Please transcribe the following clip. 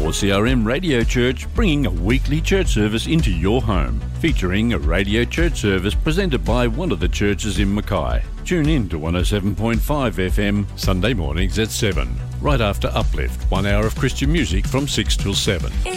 4CRM Radio Church, bringing a weekly church service into your home, featuring a radio church service presented by one of the churches in Mackay. Tune in to 107.5 FM Sunday mornings at 7, right after Uplift, 1 hour of Christian music from 6 till 7.